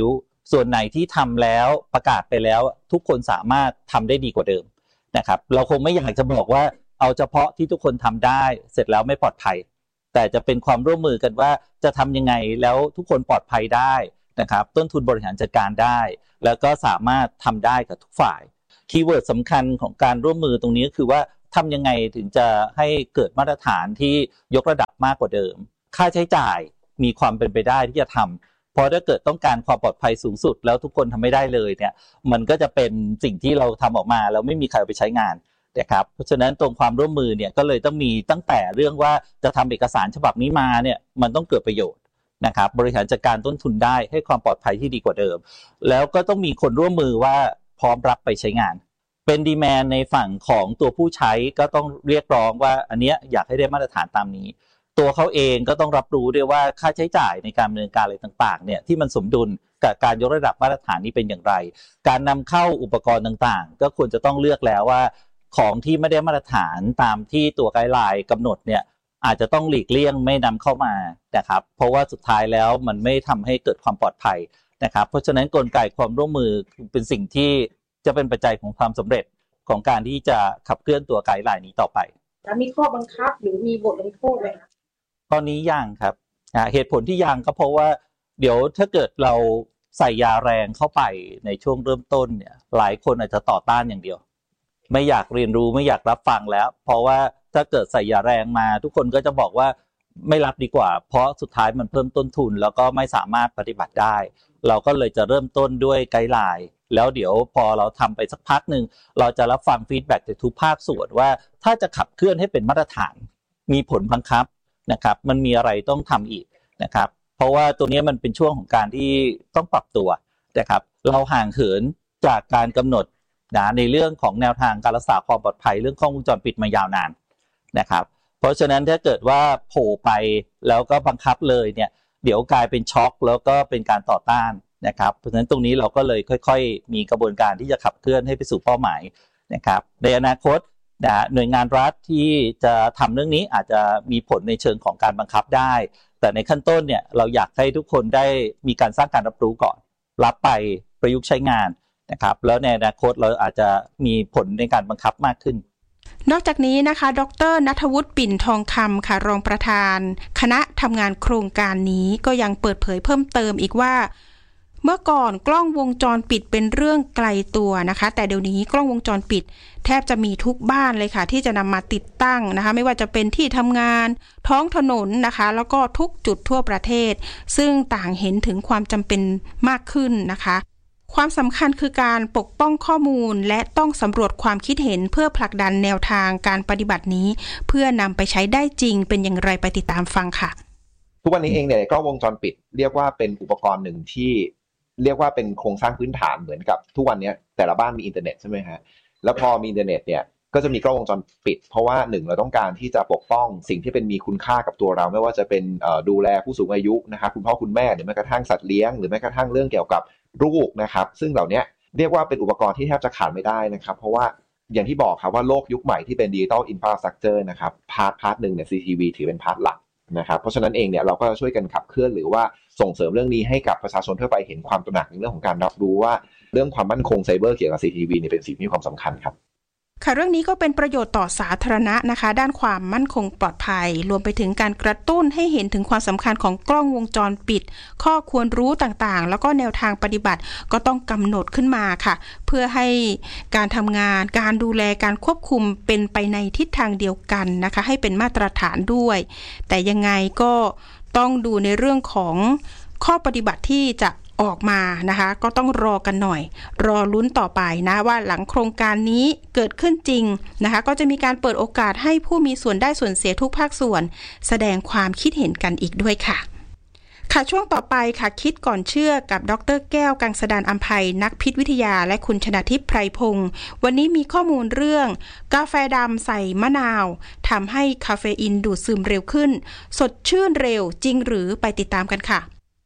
ส่วนไหนที่ทำแล้วประกาศไปแล้วทุกคนสามารถทำได้ดีกว่าเดิมนะครับเราคงไม่อยากจะบอกว่าเอาเฉพาะที่ทุกคนทำได้เสร็จแล้วไม่ปลอดภัยแต่จะเป็นความร่วมมือกันว่าจะทำยังไงแล้วทุกคนปลอดภัยได้นะครับต้นทุนบริหารจัดการได้แล้วก็สามารถทำได้กับทุกฝ่ายคีย์เวิร์ดสำคัญของการร่วมมือตรงนี้ก็คือว่าทำยังไงถึงจะให้เกิดมาตรฐานที่ยกระดับมากกว่าเดิมค่าใช้จ่ายมีความเป็นไปได้ที่จะทำเพราะถ้าเกิดต้องการความปลอดภัยสูงสุดแล้วทุกคนทำไม่ได้เลยเนี่ยมันก็จะเป็นสิ่งที่เราทำออกมาแล้วไม่มีใครไปใช้งานนะครับเพราะฉะนั้นตรงความร่วมมือเนี่ยก็เลยต้องมีตั้งแต่เรื่องว่าจะทำเอกสารฉบับนี้มาเนี่ยมันต้องเกิดประโยชน์นะครับบริหารจัดการต้นทุนได้ให้ความปลอดภัยที่ดีกว่าเดิมแล้วก็ต้องมีคนร่วมมือว่าพร้อมรับไปใช้งานเป็นดีแมนในฝั่งของตัวผู้ใช้ก็ต้องเรียกร้องว่าอันเนี้ยอยากให้ได้มาตรฐานตามนี้ตัวเขาเองก็ต้องรับรู้ด้วยว่าค่าใช้จ่ายในการดำเนินการอะไรต่างๆเนี่ยที่มันสมดุลกับการยกระดับมาตรฐานนี้เป็นอย่างไรการนำเข้าอุปกรณ์ต่างๆก็ควรจะต้องเลือกแล้วว่าของที่ไม่ได้มาตรฐานตามที่ตัวไกด์ไลน์กำหนดเนี่ยอาจจะต้องหลีกเลี่ยงไม่นำเข้ามานะครับเพราะว่าสุดท้ายแล้วมันไม่ทำให้เกิดความปลอดภัยนะครับเพราะฉะนั้นกลไกความร่วมมือเป็นสิ่งที่จะเป็นปัจจัยของความสำเร็จของการที่จะขับเคลื่อนตัวไกด์ไลน์นี้ต่อไปแล้วมีข้อบังคับหรือมีบทลงโทษไหมคะตอนนี้ยังครับเหตุผลที่ยังก็เพราะว่าเดี๋ยวถ้าเกิดเราใส่ยาแรงเข้าไปในช่วงเริ่มต้นเนี่ยหลายคนอาจจะต่อต้านอย่างเดียวไม่อยากเรียนรู้ไม่อยากรับฟังแล้วเพราะว่าถ้าเกิดใส่ยาแรงมาทุกคนก็จะบอกว่าไม่รับดีกว่าเพราะสุดท้ายมันเพิ่มต้นทุนแล้วก็ไม่สามารถปฏิบัติได้เราก็เลยจะเริ่มต้นด้วยไกด์ไลน์แล้วเดี๋ยวพอเราทำไปสักพักนึงเราจะรับฟังฟีดแบ็กจากทุกภาคส่วนว่าถ้าจะขับเคลื่อนให้เป็นมาตรฐานมีผลบังคับนะครับมันมีอะไรต้องทำอีกนะครับเพราะว่าตัวนี้มันเป็นช่วงของการที่ต้องปรับตัวนะครับเราห่างเหินจากการกำหนดในเรื่องของแนวทางการรักษาความปลอดภัยเรื่องกล้องวงจรปิดมายาวนานนะครับเพราะฉะนั้นถ้าเกิดว่าโผล่ไปแล้วก็บังคับเลยเนี่ยเดี๋ยวกลายเป็นช็อคแล้วก็เป็นการต่อต้านนะครับเพราะฉะนั้นตรงนี้เราก็เลยค่อยๆมีกระบวนการที่จะขับเคลื่อนให้ไปสู่เป้าหมายนะครับในอนาคตหน่วยงานรัฐที่จะทำเรื่องนี้อาจจะมีผลในเชิงของการบังคับได้แต่ในขั้นต้นเนี่ยเราอยากให้ทุกคนได้มีการสร้างการรับรู้ก่อนรับไปประยุกต์ใช้งานนะครับแล้วในอนาคตเราอาจจะมีผลในการบังคับมากขึ้นนอกจากนี้นะคะดร.ณัฐวุฒิปิ่นทองคำค่ะรองประธานคณะทำงานโครงการนี้ก็ยังเปิดเผยเพิ่มเติมอีกว่าเมื่อก่อนกล้องวงจรปิดเป็นเรื่องไกลตัวนะคะแต่เดี๋ยวนี้กล้องวงจรปิดแทบจะมีทุกบ้านเลยค่ะที่จะนำมาติดตั้งนะคะไม่ว่าจะเป็นที่ทำงานท้องถนนนะคะแล้วก็ทุกจุดทั่วประเทศซึ่งต่างเห็นถึงความจำเป็นมากขึ้นนะคะความสำคัญคือการปกป้องข้อมูลและต้องสำรวจความคิดเห็นเพื่อผลักดันแนวทางการปฏิบัตินี้เพื่อนำไปใช้ได้จริงเป็นอย่างไรไปติดตามฟังค่ะทุกวันนี้เองเนี่ยกล้องวงจรปิดเรียกว่าเป็นอุปกรณ์หนึ่งที่เรียกว่าเป็นโครงสร้างพื้นฐานเหมือนกับทุกวันนี้แต่ละบ้านมีอินเทอร์เน็ตใช่ไหมฮะแล้วพอมีอินเทอร์เน็ตเนี่ยก็จะมีกล้องวงจรปิดเพราะว่าหนึ่งเราต้องการที่จะปกป้องสิ่งที่เป็นมีคุณค่ากับตัวเราไม่ว่าจะเป็นดูแลผู้สูงอายุนะครับคุณพ่อคุณแม่หรือแม้กระทั่งสัตว์เลี้ยงหรือแม้กระทั่งเรื่องเกี่ยวกับลูกนะครับซึ่งเหล่านี้เรียกว่าเป็นอุปกรณ์ที่แทบจะขาดไม่ได้นะครับเพราะว่าอย่างที่บอกครับว่าโลกยุคใหม่ที่เป็น Digital Infrastructure นะครับพาร์ทนึงเนี่ย CCTV ถือเป็นพาร์ทหลักนะครับเพราะฉะนั้นเองเนี่ยเราก็ช่วยกันขับเคลื่อนหรือว่าส่งเสริมเรื่องนี้ให้กับประชาชนทั่วไปเห็นความตระหนักในเรื่องของการรับรู้ว่าเรื่องความมั่นคงไซเบอร์เกี่ยวกับ CCTV เนี่ยเป็นสิ่งที่มีความสำคัญครับค่ะเรื่องนี้ก็เป็นประโยชน์ต่อสาธารณะนะคะด้านความมั่นคงปลอดภัยรวมไปถึงการกระตุ้นให้เห็นถึงความสำคัญของกล้องวงจรปิดข้อควรรู้ต่างๆแล้วก็แนวทางปฏิบัติก็ต้องกำหนดขึ้นมาค่ะเพื่อให้การทำงานการดูแลการควบคุมเป็นไปในทิศทางเดียวกันนะคะให้เป็นมาตรฐานด้วยแต่ยังไงก็ต้องดูในเรื่องของข้อปฏิบัติที่จะออกมานะคะก็ต้องรอกันหน่อยรอลุ้นต่อไปนะว่าหลังโครงการนี้เกิดขึ้นจริงนะคะก็จะมีการเปิดโอกาสให้ผู้มีส่วนได้ส่วนเสียทุกภาคส่วนแสดงความคิดเห็นกันอีกด้วยค่ะค่ะช่วงต่อไปค่ะคิดก่อนเชื่อกับดร.แก้วกังสดาลอำไพนักพิษวิทยาและคุณชนาทิพย์ไพรพงศ์วันนี้มีข้อมูลเรื่องกาแฟดำใส่มะนาวทำให้คาเฟอีนดูดซึมเร็วขึ้นสดชื่นเร็วจริงหรือไปติดตามกันค่ะ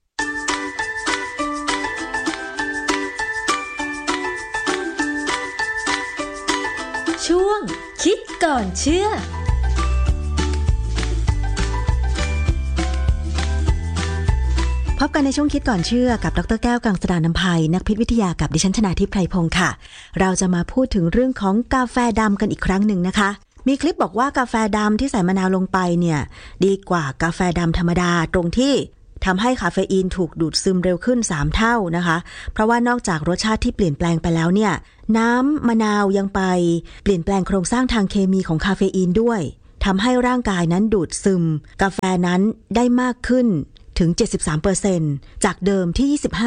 ช่วงคิดก่อนเชื่อพบกันในช่วงคิดก่อนเชื่อกับดร.แก้วกังสดาลอำไพนักพิษวิทยากับดิฉันชนาทิพย์ไพรพงศ์ค่ะเราจะมาพูดถึงเรื่องของกาแฟดำกันอีกครั้งหนึ่งนะคะมีคลิปบอกว่ากาแฟดำที่ใส่มะนาวลงไปเนี่ยดีกว่ากาแฟดำธรรมดาตรงที่ทำให้คาเฟอีนถูกดูดซึมเร็วขึ้น3เท่านะคะเพราะว่านอกจากรสชาติที่เปลี่ยนแปลงไปแล้วเนี่ยน้ำมะนาวยังไปเปลี่ยนแปลงโครงสร้างทางเคมีของคาเฟอีนด้วยทำให้ร่างกายนั้นดูดซึมกาแฟนั้นได้มากขึ้นถึง 73% จากเดิมที่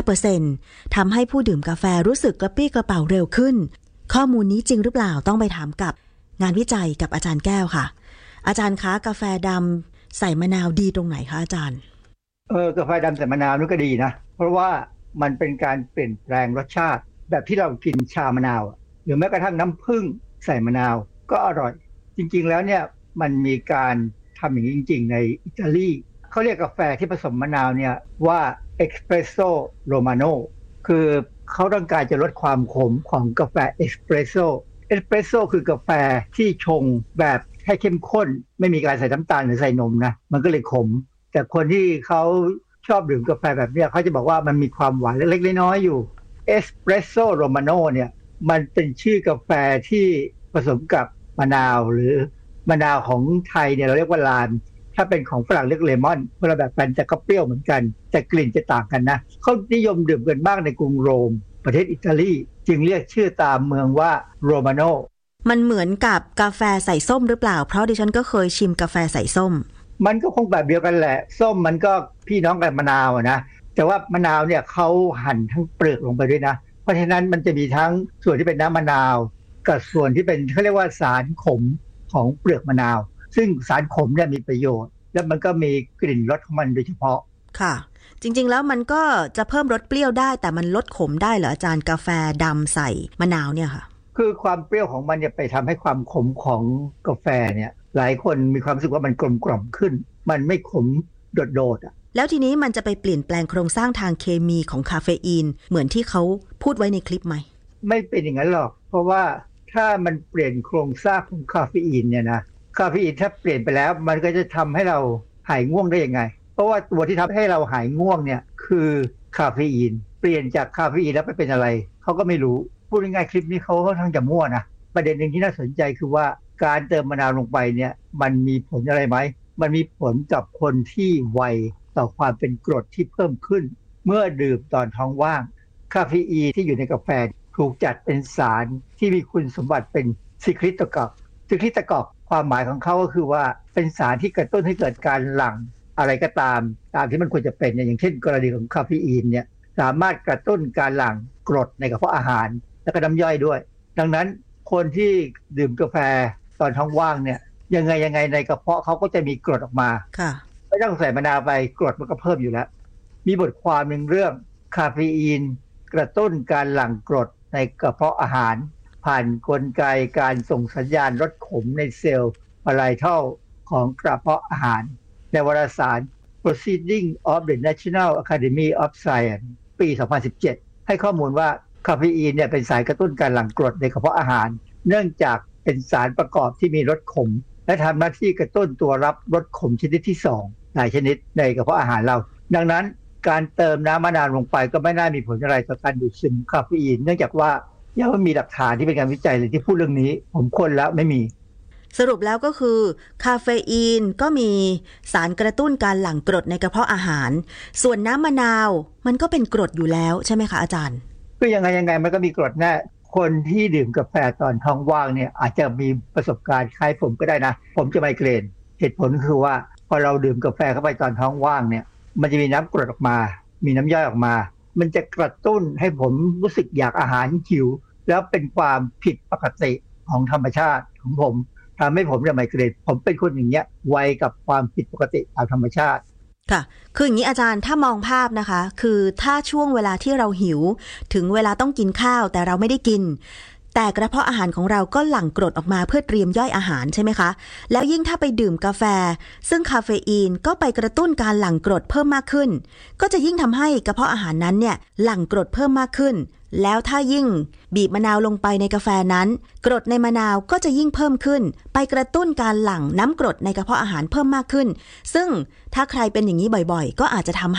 25% ทำให้ผู้ดื่มกาแฟรู้สึกกระปรี้กระเป๋าเร็วขึ้นข้อมูลนี้จริงหรือเปล่าต้องไปถามกับงานวิจัยกับอาจารย์แก้วค่ะอาจารย์คะกาแฟดำใส่มะนาวดีตรงไหนคะอาจารย์กาแฟดำใส่มะนาวนี่ก็ดีนะเพราะว่ามันเป็นการเปลี่ยนแปลงรสชาติแบบที่เรากินชามะนาวหรือแม้กระทั่งน้ำผึ้งใส่มะนาวก็อร่อยจริงๆแล้วเนี่ยมันมีการทำอย่างนี้จริงๆในอิตาลีเขาเรียกกาแฟที่ผสมมะนาวเนี่ยว่าเอสเปรสโซ่โรมาโน่คือเขาต้องการจะลดความขมของกาแฟเอสเปรสโซ่คือกาแฟที่ชงแบบให้เข้มข้นไม่มีการใส่น้ำตาลหรือใส่นมนะมันก็เลยขมแต่คนที่เขาชอบดื่มกาแฟแบบนี้เขาจะบอกว่ามันมีความหวานเล็กๆน้อยๆอยู่เอสเปรสโซ่โรมาโน่เนี่ยมันเป็นชื่อกาแฟที่ผสมกับมะนาวหรือมะนาวของไทยเนี่ยเราเรียกว่าลานถ้าเป็นของฝรั่งเรียกเลมอนคนละแบบกันแต่ก็เปรี้ยวเหมือนกันแต่กลิ่นจะต่างกันนะเขานิยมดื่มกันมากในกรุงโรมประเทศอิตาลีจึงเรียกชื่อตามเมืองว่าโรมาโน่มันเหมือนกับกาแฟใส่ส้มหรือเปล่าเพราะดิฉันก็เคยชิมกาแฟใส่ส้มมันก็คงแบบเดียวกันแหละส้มมันก็พี่น้องกับมะนาวนะแต่ว่ามะนาวเนี่ยเขาหั่นทั้งเปลือกลงไปด้วยนะเพราะฉะนั้นมันจะมีทั้งส่วนที่เป็นน้ำมะนาวกับส่วนที่เป็นเขาเรียกว่าสารขมของเปลือกมะนาวซึ่งสารขมเนี่ยมีประโยชน์แล้วมันก็มีกลิ่นรสของมันโดยเฉพาะค่ะจริงๆแล้วมันก็จะเพิ่มรสเปรี้ยวได้แต่มันลดขมได้เหรออาจารย์กาแฟดำใส่มะนาวเนี่ยค่ะคือความเปรี้ยวของมันเนี่ยไปทำให้ความขมของกาแฟเนี่ยหลายคนมีความรู้สึกว่ามันกลมกล่อมขึ้นมันไม่ขมโดดๆแล้วทีนี้มันจะไปเปลี่ยนแปลงโครงสร้างทางเคมีของคาเฟอีนเหมือนที่เขาพูดไว้ในคลิปไหมไม่เป็นอย่างนั้นหรอกเพราะว่าถ้ามันเปลี่ยนโครงสร้างของคาเฟอีนเนี่ยนะคาเฟอีนถ้าเปลี่ยนไปแล้วมันก็จะทำให้เราหายง่วงได้ยังไงเพราะว่าตัวที่ทำให้เราหายง่วงเนี่ยคือคาเฟอีนเปลี่ยนจากคาเฟอีนแล้วไปเป็นอะไรเขาก็ไม่รู้พูดง่ายๆคลิปนี้เขาค่อนข้างจะมั่วนะประเด็นหนึ่งที่น่าสนใจคือว่าการเติมมะนาวลงไปเนี่ยมันมีผลอะไรไหมมันมีผลกับคนที่ไวต่อความเป็นกรดที่เพิ่มขึ้นเมื่อดื่มตอนท้องว่างคาเฟอีนที่อยู่ในกาแฟถูกจัดเป็นสารที่มีคุณสมบัติเป็นซิคลิตกอกความหมายของเขาก็คือว่าเป็นสารที่กระตุ้นให้เกิดการหลั่งอะไรก็ตามที่มันควรจะเป็นอย่างเช่นกรณีของคาเฟอีนเนี่ยสามารถกระตุ้นการหลั่งกรดในกระเพาะอาหารและก็น้ำย่อยด้วยดังนั้นคนที่ดื่มกาแฟตอนท้องว่างเนี่ยยังไงในกระเพาะเขาก็จะมีกรดออกมาไม่ต้องใส่มะนาวไปกรดมันก็เพิ่มอยู่แล้วมีบทความหนึ่งเรื่องคาเฟอีนกระตุ้นการหลั่งกรดในกระเพาะอาหารผ่านกลไกการส่งสัญญาณลดขมในเซลล์พาราไทลของกระเพาะอาหารในวารสาร Proceeding of the National Academy of Science ปี 2017 ให้ข้อมูลว่าคาเฟอีนเนี่ยเป็นสารกระตุ้นการหลั่งกรดในกระเพาะอาหารเนื่องจากเป็นสารประกอบที่มีรสขมและทำหน้าที่กระตุ้นตัวรับรสขมชนิดที่2หลายชนิดในกระเพาะอาหารเราดังนั้นการเติมน้ำมะนาวลงไปก็ไม่น่ามีผลอะไรต่อการดูดซึมคาเฟอีนเนื่องจากว่ายังไม่มีหลักฐานที่เป็นการวิจัยเลยที่พูดเรื่องนี้ผมค้นแล้วไม่มีสรุปแล้วก็คือคาเฟอีนก็มีสารกระตุ้นการหลั่งกรดในกระเพาะอาหารส่วนน้ำมะนาวมันก็เป็นกรดอยู่แล้วใช่ไหมคะอาจารย์ก็ยังไงมันก็มีกรดแน่คนที่ดื่มกาแฟตอนท้องว่างเนี่ยอาจจะมีประสบการณ์คล้ายผมก็ได้นะผมจะไมเกรนเหตุผลคือว่าพอเราดื่มกาแฟเข้าไปตอนท้องว่างเนี่ยมันจะมีน้ำกรดออกมามีน้ำย่อยออกมามันจะกระตุ้นให้ผมรู้สึกอยากอาหารหิวแล้วเป็นความผิดปกติของธรรมชาติของผมทำให้ผมจะไมเกรนผมเป็นคนอย่างเงี้ยไวกับความผิดปกติตามธรรมชาติค่ะคืออย่างนี้อาจารย์ถ้ามองภาพนะคะคือถ้าช่วงเวลาที่เราหิวถึงเวลาต้องกินข้าวแต่เราไม่ได้กินแต่กระเพาะอาหารของเราก็หลั่งกรดออกมาเพื่อเตรียมย่อยอาหารใช่ไหมคะแล้วยิ่งถ้าไปดื่มกาแฟซึ่งคาเฟอีนก็ไปกระตุ้นการหลั่งกรดเพิ่มมากขึ้นก็จะยิ่งทำให้กระเพาะอาหารนั้นเนี่ยหลั่งกรดเพิ่มมากขึ้นแล้วถ้ายิ่งบีบมะนาวลงไปในกาแฟนั้นกรดในมะนาวก็จะยิ่งเพิ่มขึ้นไปกระตุ้นการหลั่งน้ำกรดในกระเพาะอาหารเพิ่มมากขึ้นซึ่งถ้าใครเป็นอย่างนี้บ่อยๆก็อาจจะทำให้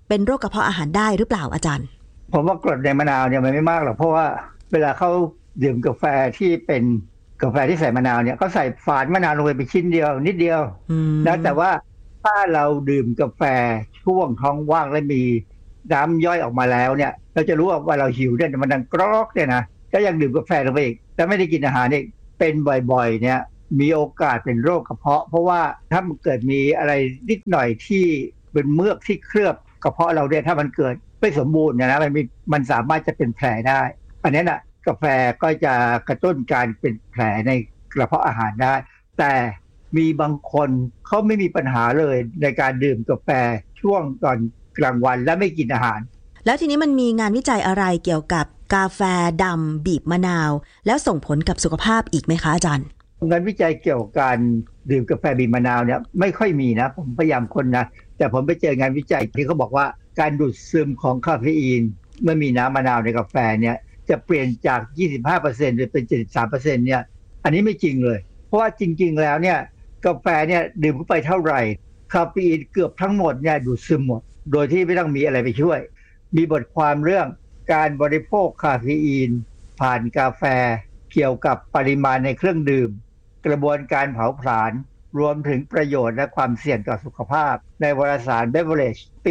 เป็นโรคกระเพาะอาหารได้หรือเปล่าอาจารย์ผมว่ากรดในมะนาวเนี่ยมันไม่มากหรอกเพราะว่าเวลาเขาดื่มกาแฟที่เป็นกาแฟที่ใส่มะนาวเนี่ยเขาใส่ฝานมะนาวลงไปชิ้นเดียวนิดเดียวนะแต่ว่าถ้าเราดื่มกาแฟช่วงท้องว่างและมีน้ำย่อยออกมาแล้วเนี่ยเราจะรู้ว่าเราหิวเนี่ยมันดังกรอกเนี่ยนะก็ยังดื่มกาแฟลงไปอีกแต่ไม่ได้กินอาหารอีกเป็นบ่อยๆเนี่ยมีโอกาสเป็นโรคกระเพาะเพราะว่าถ้ามันเกิดมีอะไรนิดหน่อยที่เป็นเมือกที่เคลือบกระเพาะเราเนี่ยถ้ามันเกิดไม่สมบูรณ์นะมันสามารถจะเป็นแผลได้อันนี้นะกาแฟก็จะกระตุ้นการเป็นแผลในกระเพาะอาหารได้แต่มีบางคนเขาไม่มีปัญหาเลยในการดื่มกาแฟช่วงตอนกลางวันและไม่กินอาหารแล้วทีนี้มันมีงานวิจัยอะไรเกี่ยวกับกาแฟดำบีบมะนาวแล้วส่งผลกับสุขภาพอีกไหมคะอาจารย์งานวิจัยเกี่ยวกับการดื่มกาแฟบีบมะนาวเนี่ยไม่ค่อยมีนะผมพยายามค้นนะแต่ผมไปเจองานวิจัยที่เขาบอกว่าการดูดซึมของคาเฟอีนเมื่อมีน้ำมะนาวในกาแฟเนี่ยจะเปลี่ยนจาก 25% หรือเป็น 73% เนี่ยอันนี้ไม่จริงเลยเพราะว่าจริงๆแล้วเนี่ยกาแฟเนี่ยดื่มเข้าไปเท่าไหร่คาเฟอีนเกือบทั้งหมดเนี่ยดูดซึมหมดโดยที่ไม่ต้องมีอะไรไปช่วยมีบทความเรื่องการบริโภคคาเฟอีนผ่านกาแฟเกี่ยวกับปริมาณในเครื่องดื่มกระบวนการเผาผลาญรวมถึงประโยชน์และความเสี่ยงต่อสุขภาพในวารสาร Beverage ปี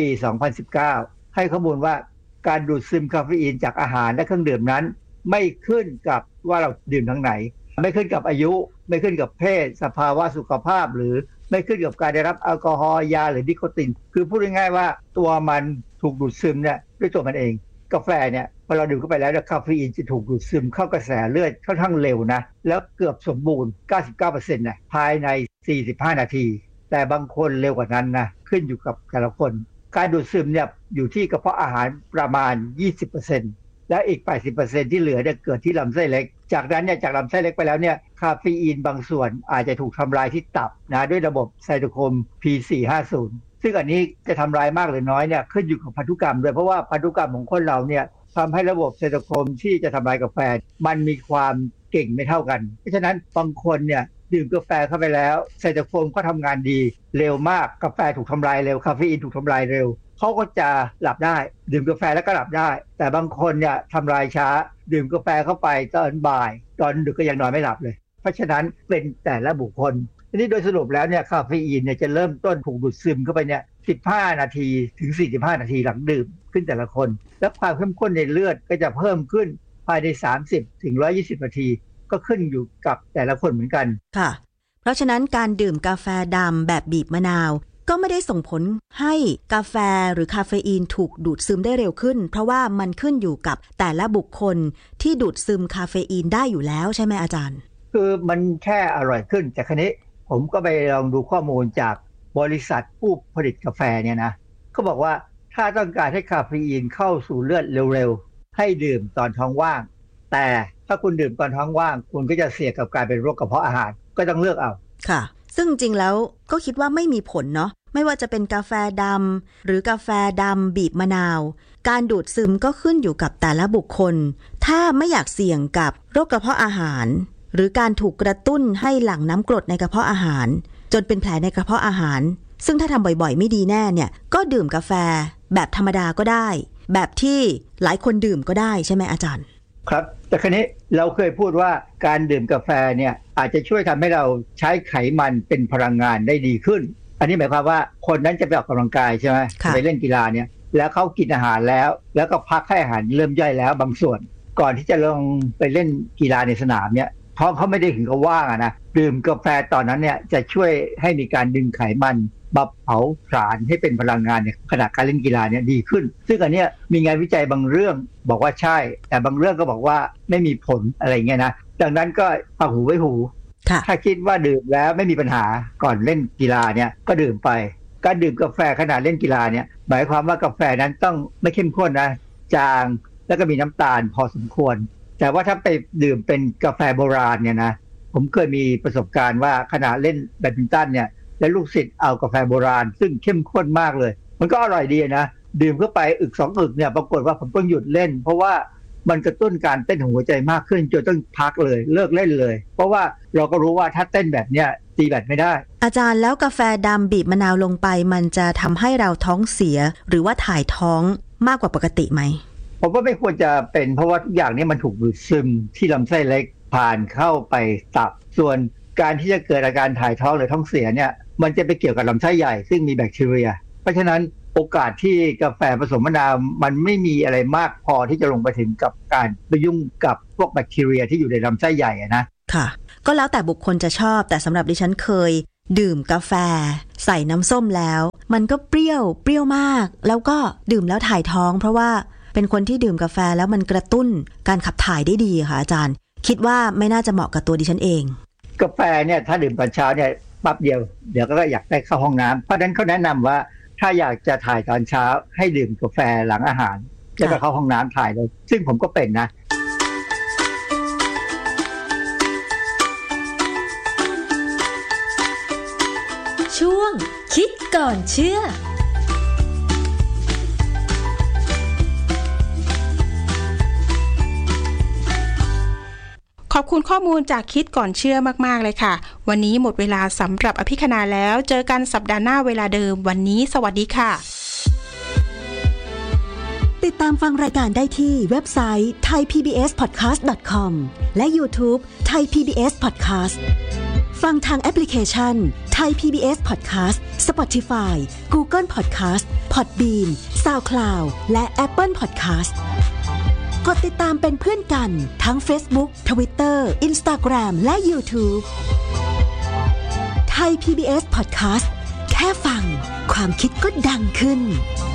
2019 ให้ข้อมูลว่าการดูดซึมคาเฟอีนจากอาหารและเครื่องดื่มนั้นไม่ขึ้นกับว่าเราดื่มทางไหนไม่ขึ้นกับอายุไม่ขึ้นกับเพศสภาวะสุขภาพหรือไม่ขึ้นกับการได้รับแอลกอฮอล์ยาหรือนิโคตินคือพูดง่ายๆว่าตัวมันถูกดูดซึมเนี่ยด้วยตัวมันเองกาแฟเนี่ยพอเราดื่มเข้าไปแล้วคาเฟอีนจะถูกดูดซึมเข้ากระแสเลือดค่อนข้างเร็วนะแล้วเกือบสมบูรณ์ 99% นะภายใน45 นาทีแต่บางคนเร็วกว่านั้นนะขึ้นอยู่กับแต่ละคนการดูดซึมเนี่ยอยู่ที่กระเพาะอาหารประมาณ 20% และอีก 80% ที่เหลือเนี่ยเกิดที่ลำไส้เล็กจากนั้นเนี่ยจากลำไส้เล็กไปแล้วเนี่ยคาเฟอีนบางส่วนอาจจะถูกทำลายที่ตับนะด้วยระบบไซโตโครม P450 ซึ่งอันนี้จะทำลายมากหรือน้อยเนี่ยขึ้นอยู่กับพันธุกรรมด้วยเพราะว่าพันธุกรรมของคนเราเนี่ยทำให้ระบบไซโตโครมที่จะทำลายกาแฟมันมีความเก่งไม่เท่ากันเพราะฉะนั้นบางคนเนี่ยดื่มกาแฟเข้าไปแล้วไซโตโครมก็ทำงานดีเร็วมากกาแฟถูกทำลายเร็วคาเฟอีนถูกทำลายเร็วเขาก็จะหลับได้ดื่มกาแฟแล้วก็หลับได้แต่บางคนเนี่ยทำลายช้าดื่มกาแฟเข้าไปตอนบ่ายตอนดึกก็ยังนอนไม่หลับเลยเพราะฉะนั้นเป็นแต่ละบุคคลทีนี้โดยสรุปแล้วเนี่ยคาเฟอีนเนี่ยจะเริ่มต้นถูกดูดซึมเข้าไปเนี่ย15 นาทีถึง 45 นาทีหลังดื่มขึ้นแต่ละคนและความเข้มข้นในเลือดก็จะเพิ่มขึ้นภายใน30ถึง120 นาทีก็ขึ้นอยู่กับแต่ละคนเหมือนกันค่ะเพราะฉะนั้นการดื่มกาแฟดำแบบบีบมะนาวก็ไม่ได้ส่งผลให้กาแฟหรือคาเฟอีนถูกดูดซึมได้เร็วขึ้นเพราะว่ามันขึ้นอยู่กับแต่ละบุคคลที่ดูดซึมคาเฟอีนได้อยู่แล้วใช่ไหมอาจารย์คือมันแค่อร่อยขึ้นแต่คราวนี้ผมก็ไปลองดูข้อมูลจากบริษัทผู้ผลิตกาแฟเนี่ยนะเขาบอกว่าถ้าต้องการให้คาเฟอีนเข้าสู่เลือดเร็วๆให้ดื่มตอนท้องว่างแต่ถ้าคุณดื่มตอนท้องว่างคุณก็จะเสี่ยงกับการเป็นโรคกระเพาะอาหารก็ต้องเลือกเอาค่ะซึ่งจริงแล้วก็คิดว่าไม่มีผลเนาะไม่ว่าจะเป็นกาแฟดำหรือกาแฟดำบีบมะนาวการดูดซึมก็ขึ้นอยู่กับแต่ละบุคคลถ้าไม่อยากเสี่ยงกับโรคกระเพาะอาหารหรือการถูกกระตุ้นให้หลั่งน้ำกรดในกระเพาะอาหารจนเป็นแผลในกระเพาะอาหารซึ่งถ้าทำบ่อยๆไม่ดีแน่เนี่ยก็ดื่มกาแฟแบบธรรมดาก็ได้แบบที่หลายคนดื่มก็ได้ใช่ไหมอาจารย์ครับแต่คราวนี้เราเคยพูดว่าการดื่มกาแฟเนี่ยอาจจะช่วยทำให้เราใช้ไขมันเป็นพลังงานได้ดีขึ้นอันนี้หมายความว่าคนนั้นจะไปออกกำลังกายใช่ไหมไปเล่นกีฬาเนี่ยแล้วเขากินอาหารแล้วก็พักให้อาหารเริ่มย่อยแล้วบางส่วนก่อนที่จะลงไปเล่นกีฬาในสนามเนี่ยท้องเขาไม่ได้ถึงกับว่างนะดื่มกาแฟตอนนั้นเนี่ยจะช่วยให้มีการดึงไขมันมาเผาผลาญให้เป็นพลังงานในขณะการเล่นกีฬาเนี่ยดีขึ้นซึ่งอันเนี้ยมีงานวิจัยบางเรื่องบอกว่าใช่แต่บางเรื่องก็บอกว่าไม่มีผลอะไรเงี้ยนะดังนั้นก็ฟังหูไว้หูถ้าคิดว่าดื่มแล้วไม่มีปัญหาก่อนเล่นกีฬาเนี่ยก็ดื่มไปการดื่มกาแฟขณะเล่นกีฬาเนี่ยหมายความว่ากาแฟนั้นต้องไม่เข้มข้นนะจางแล้วก็มีน้ำตาลพอสมควรแต่ว่าถ้าไปดื่มเป็นกาแฟโบราณเนี่ยนะผมเคยมีประสบการณ์ว่าขณะเล่นแบดมินตันเนี่ยและลูกศิษย์เอากาแฟโบราณซึ่งเข้มข้นมากเลยมันก็อร่อยดีนะดื่มเข้าไปอึก2 อึกเนี่ยปรากฏว่าผมต้องหยุดเล่นเพราะว่ามันกระตุ้นการเต้นของหัวใจมากขึ้นจนต้องพักเลยเลิกเล่นเลยเพราะว่าเราก็รู้ว่าถ้าเต้นแบบเนี้ยจตีแบตไม่ได้อาจารย์แล้วกาแฟดำบีบมะนาวลงไปมันจะทำให้เราท้องเสียหรือว่าถ่ายท้องมากกว่าปกติไหมผมว่าไม่ควรจะเป็นเพราะว่าทุกอย่างนี้มันถูกดูดซึมที่ลำไส้เล็กผ่านเข้าไปตับส่วนการที่จะเกิดอาการถ่ายท้องหรือท้องเสียเนี่ยมันจะไปเกี่ยวกับลำไส้ใหญ่ซึ่งมีแบคทีเรียเพราะฉะนั้นโอกาสที่กาแฟผสมมะนาวมันไม่มีอะไรมากพอที่จะลงไปถึงกับการไปยุ่งกับพวกแบคทีเรียที่อยู่ในลำไส้ใหญ่นะค่ะก็แล้วแต่บุคคลจะชอบแต่สำหรับดิฉันเคยดื่มกาแฟใส่น้ำส้มแล้วมันก็เปรี้ยวมากแล้วก็ดื่มแล้วถ่ายท้องเพราะว่าเป็นคนที่ดื่มกาแฟแล้วมันกระตุ้นการขับถ่ายได้ดีค่ะอาจารย์คิดว่าไม่น่าจะเหมาะกับตัวดิฉันเองกาแฟเนี่ยถ้าดื่มตอนเช้าเนี่ยปั๊บเดียวเดี๋ยวก็อยากได้เข้าห้องน้ำเพราะฉะนั้นเขาแนะนำว่าถ้าอยากจะถ่ายตอนเช้าให้ดื่มกาแฟหลังอาหารแล้วก็เข้าห้องน้ำถ่ายเลยซึ่งผมก็เป็นนะช่วงคิดก่อนเชื่อขอบคุณข้อมูลจากคิดก่อนเชื่อมากๆเลยค่ะวันนี้หมดเวลาสำหรับอภิคณาแล้วเจอกันสัปดาห์หน้าเวลาเดิมวันนี้สวัสดีค่ะติดตามฟังรายการได้ที่เว็บไซต์ thaipbspodcast.com และ YouTube Thai PBS Podcast ฟังทางแอปพลิเคชัน Thai PBS Podcast Spotify Google Podcast Podbean SoundCloud และ Apple Podcastกดติดตามเป็นเพื่อนกันทั้ง Facebook Twitter Instagram และ YouTube Thai PBS Podcast แค่ฟังความคิดก็ดังขึ้น